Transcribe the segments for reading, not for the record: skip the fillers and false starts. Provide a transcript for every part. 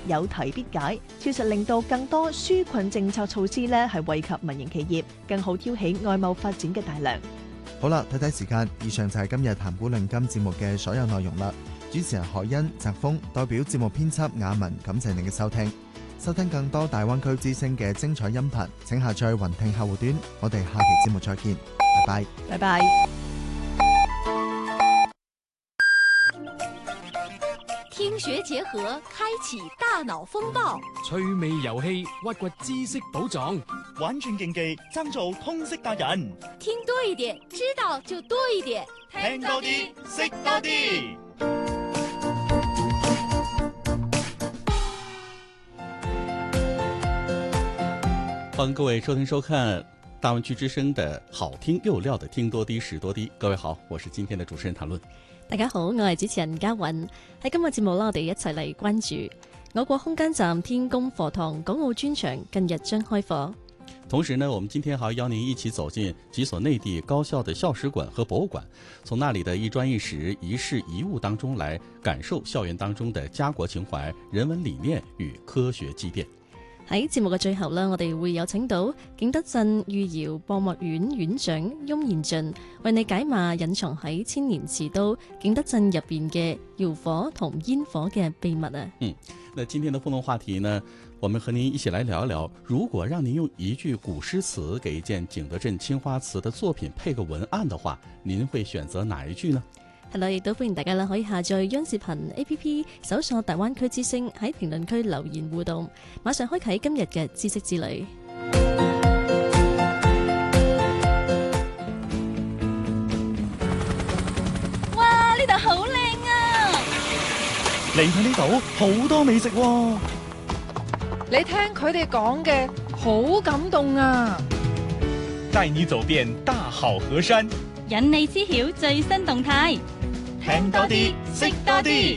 有題必解，切實令到更多紓困政策措施呢係惠及民營企業，更好挑起外貿發展嘅大梁。 好啦，睇睇時間，以上就係今日談古論今節目嘅所有內容啦。主持人海欣、澤峰代表節目編輯雅文，感謝您嘅收聽。收聽更多大灣區之聲嘅精彩音頻，請下載雲聽客戶端。我哋下期節目再見，拜拜。 拜拜。 聽學結合，開啟大腦風暴。 趣味遊戲，挖掘知識寶藏。 玩轉競技，爭做通識達人。 聽多一點，知道就多一點。 聽多啲，識多啲。 歡迎各位收聽收看大灣區之聲的好聽又料的聽多啲識多啲。各位好，我是今天的主持人譚論。 大家好，我係主持人嘉韻。喺今日節目啦，我哋一齊嚟關注我國空間站天宮課堂港澳專場近日將開課。 同時呢，我們今天還要邀您一起走進幾所內地高校的校史館和博物館，從那裡的一磚一石、一事一物當中來感受校園當中的家國情懷、人文理念與科學積澱。 喺節目嘅最後呢，我哋會有請到景德鎮御窯博物院院長翁彥俊為你解碼隱藏喺千年瓷都景德鎮入邊嘅窯火同煙火嘅秘密啊！ 那今天的互動話題呢，我們和您一起來聊一聊，如果讓您用一句古詩詞給一件景德鎮青花瓷的作品配個文案的話，您會選擇哪一句呢？ 係啦，亦都歡迎大家啦，可以下載央視頻 APP， 搜索大灣區之聲，喺評論區留言互動，馬上開啟今日嘅知識之旅。 哇，呢度好靚啊！ 嚟睇呢度好多美食喎。 你聽佢哋講嘅好感動啊！ 帶你走遍大好河山， 引你知曉最新動態。 聽多啲，識多啲。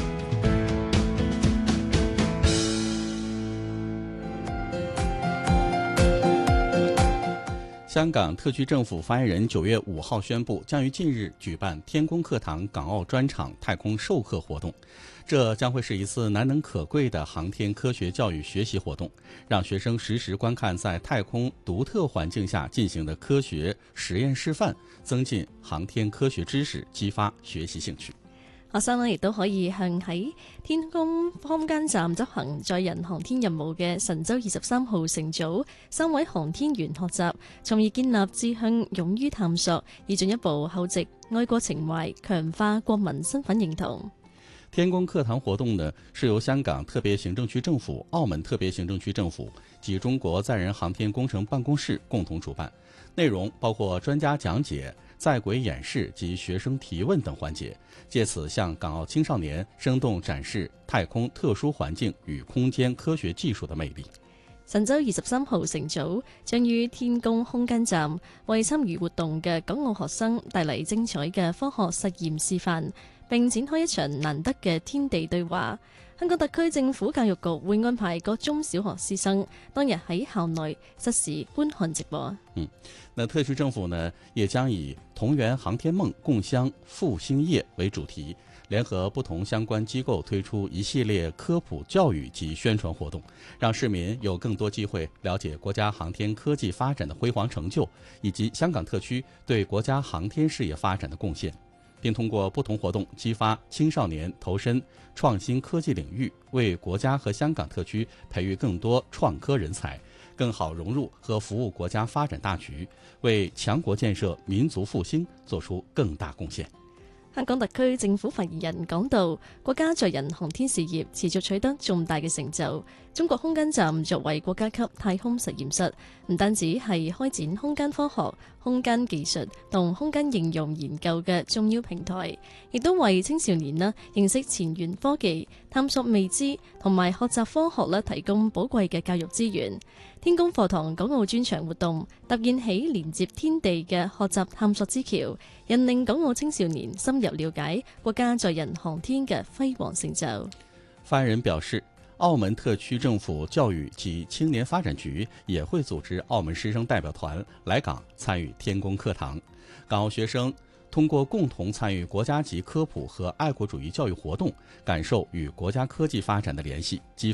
香港特區政府發言人9月5號宣布，將於近日舉辦天宮課堂港澳專場太空授課活動。這將會是一次難能可貴的航天科學教育學習活動，讓學生實時觀看在太空獨特環境下進行的科學實驗示範，增進航天科學知識，激發學習興趣。 學生呢亦都可以向喺天宮空間站執行載人航天任務嘅神舟23號乘組3位航天員學習，從而建立志向、勇於探索，以進一步厚植愛國情懷，強化國民身份認同。 天宮課堂活動呢，是由香港特別行政區政府、澳門特別行政區政府及中國載人航天工程辦公室共同主辦，內容包括專家講解、在軌演示及學生提問等環節，借此向港澳青少年生動展示太空特殊環境與空間科學技術的魅力。 神舟23號乘組將於天宮空間站為參與活動嘅港澳學生帶嚟精彩嘅科學實驗示範，並展開一場難得嘅天地對話。香港特區政府教育局會安排各中小學師生當日喺校內實時觀看直播。 那特區政府呢，也將以同圓航天夢，共襄復興業為主題，聯合不同相關機構推出一系列科普教育及宣傳活動，讓市民有更多機會了解國家航天科技發展的輝煌成就，以及香港特區對國家航天事業發展的貢獻，並通過不同活動激發青少年投身創新科技領域，為國家和香港特區培育更多創科人才，更好融入和服務國家發展大局，為強國建設、民族復興做出更大貢獻。 香港特區政府發言人講到，國家載人航天事業持續取得重大嘅成就。中國空間站作為國家級太空實驗室，唔單止係開展空間科學、空間技術同空間應用研究嘅重要平台，亦都為青少年認識前沿科技、探索未知同埋學習科學提供寶貴嘅教育資源。天宮課堂港澳專場活動搭建起連接天地嘅學習探索之橋，引領港澳青少年深入了解國家載人航天嘅輝煌成就。 發言人表示，澳門特區政府教育及青年發展局也會組織澳門師生代表團來港參與天宮課堂，港澳學生通過共同參與國家級科普和愛國主義教育活動，感受與國家科技發展的聯繫，激